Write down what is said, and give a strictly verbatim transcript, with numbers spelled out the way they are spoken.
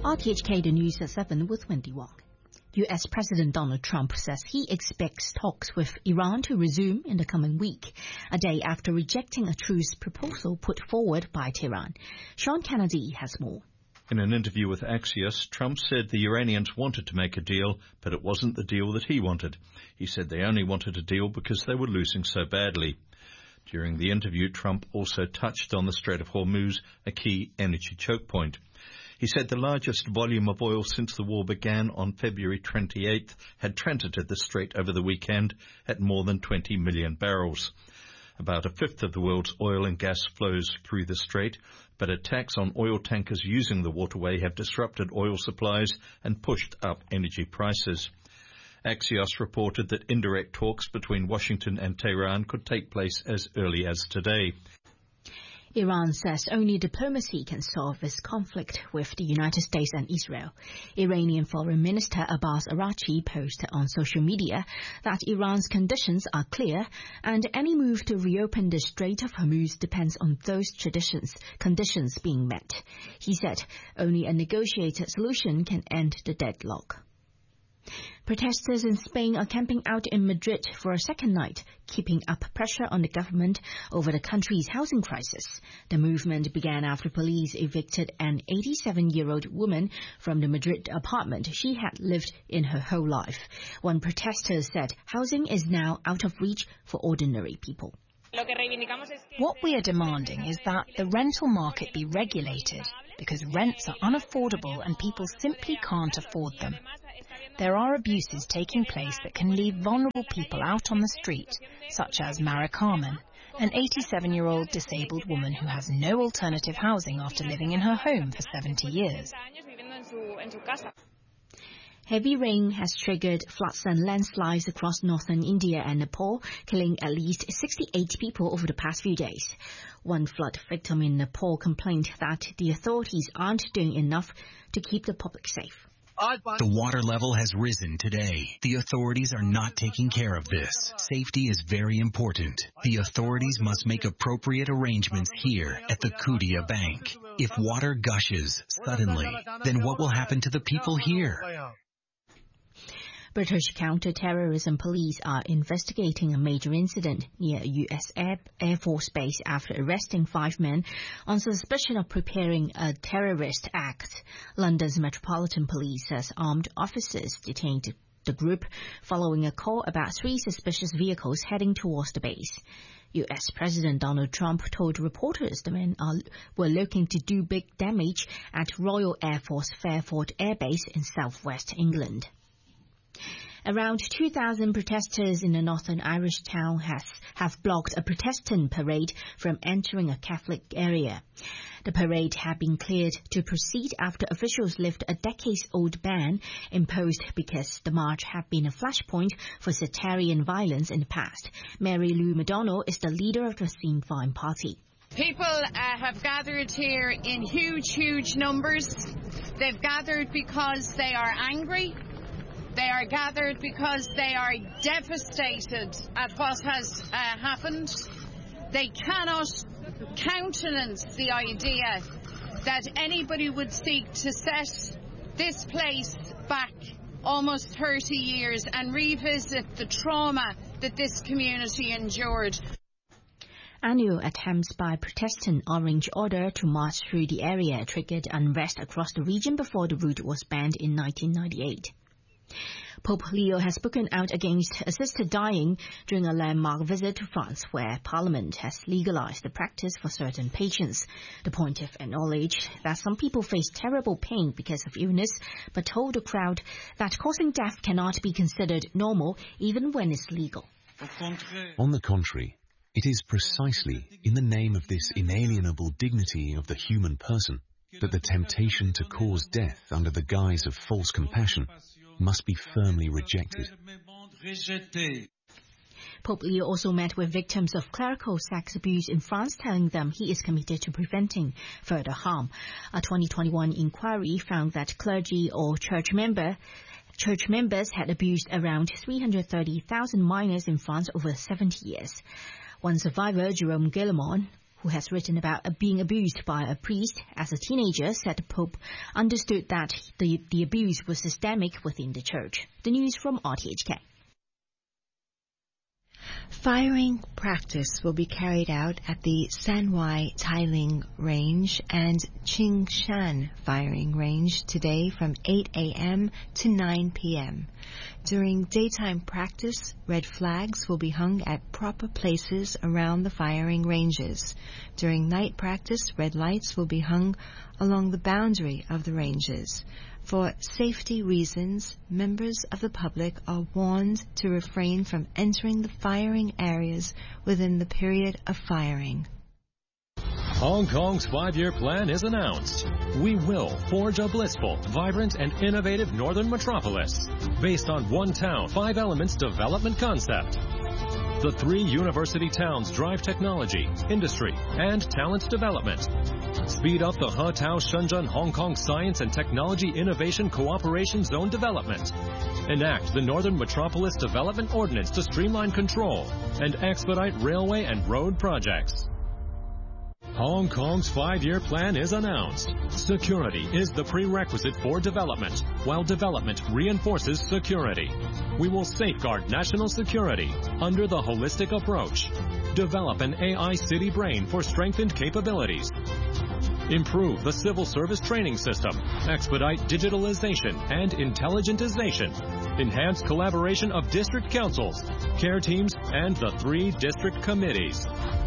R T H K, the news at seven with Wendy Wong. U S President Donald Trump says he expects talks with Iran to resume in the coming week, a day after rejecting a truce proposal put forward by Tehran. Sean Kennedy has more. In an interview with Axios, Trump said the Iranians wanted to make a deal, but it wasn't the deal that he wanted. He said they only wanted a deal because they were losing so badly. During the interview, Trump also touched on the Strait of Hormuz, a key energy choke point. He said the largest volume of oil since the war began on February twenty-eighth had transited the strait over the weekend at more than twenty million barrels. About a fifth of the world's oil and gas flows through the strait, but attacks on oil tankers using the waterway have disrupted oil supplies and pushed up energy prices. Axios reported that indirect talks between Washington and Tehran could take place as early as today. Iran says only diplomacy can solve this conflict with the United States and Israel. Iranian Foreign Minister Abbas Araghchi posted on social media that Iran's conditions are clear and any move to reopen the Strait of Hormuz depends on those traditions, conditions being met. He said only a negotiated solution can end the deadlock. Protesters in Spain are camping out in Madrid for a second night, keeping up pressure on the government over the country's housing crisis. The movement began after police evicted an eighty-seven-year-old woman from the Madrid apartment she had lived in her whole life. One protester said housing is now out of reach for ordinary people. What we are demanding is that the rental market be regulated because rents are unaffordable and people simply can't afford them. There are abuses taking place that can leave vulnerable people out on the street, such as Mara Carmen, an eighty-seven-year-old disabled woman who has no alternative housing after living in her home for seventy years. Heavy rain has triggered floods and landslides across northern India and Nepal, killing at least sixty-eight people over the past few days. One flood victim in Nepal complained that the authorities aren't doing enough to keep the public safe. The water level has risen today. The authorities are not taking care of this. Safety is very important. The authorities must make appropriate arrangements here at the Kudia Bank. If water gushes suddenly, then what will happen to the people here? British counter-terrorism police are investigating a major incident near a U S Air, Air Force base after arresting five men on suspicion of preparing a terrorist act. London's Metropolitan Police says armed officers detained the group following a call about three suspicious vehicles heading towards the base. U S President Donald Trump told reporters the men are, were looking to do big damage at Royal Air Force Fairford Air Base in southwest England. Around two thousand protesters in the northern Irish town has, have blocked a Protestant parade from entering a Catholic area. The parade had been cleared to proceed after officials lifted a decades-old ban imposed because the march had been a flashpoint for sectarian violence in the past. Mary Lou McDonnell is the leader of the Sinn Féin party. People uh, have gathered here in huge, huge numbers. They've gathered because they are angry. They are gathered because they are devastated at what has uh, happened. They cannot countenance the idea that anybody would seek to set this place back almost thirty years and revisit the trauma that this community endured. Annual attempts by Protestant Orange Order to march through the area triggered unrest across the region before the route was banned in nineteen ninety-eight. Pope Leo has spoken out against assisted dying during a landmark visit to France, where Parliament has legalized the practice for certain patients. The pontiff acknowledged that some people face terrible pain because of illness, but told the crowd that causing death cannot be considered normal even when it's legal. On the contrary, it is precisely in the name of this inalienable dignity of the human person that the temptation to cause death under the guise of false compassion must be firmly rejected. Pope Leo also met with victims of clerical sex abuse in France, telling them he is committed to preventing further harm. A twenty twenty-one inquiry found that clergy or church member Church members had abused around three hundred thirty thousand minors in France over seventy years. One survivor, Jerome Guillemont, who has written about being abused by a priest as a teenager, said the Pope understood that the, the abuse was systemic within the Church. The news from R T H K. Firing practice will be carried out at the Sanwai Tailing Range and Qingshan Firing Range today from eight a.m. to nine p.m. During daytime practice, red flags will be hung at proper places around the firing ranges. During night practice, red lights will be hung along the boundary of the ranges. For safety reasons, members of the public are warned to refrain from entering the firing areas within the period of firing. Hong Kong's five-year plan is announced. We will forge a blissful, vibrant, and innovative northern metropolis based on one town, five elements development concept. The three university towns drive technology, industry, and talent development. Speed up the He-Tao Shenzhen Hong Kong Science and Technology Innovation Cooperation Zone development. Enact the Northern Metropolis Development Ordinance to streamline control and expedite railway and road projects. Hong Kong's five-year plan is announced. Security is the prerequisite for development, while development reinforces security. We will safeguard national security under the holistic approach. Develop an A I city brain for strengthened capabilities. Improve the civil service training system. Expedite digitalization and intelligentization. Enhance collaboration of district councils, care teams, and the three district committees.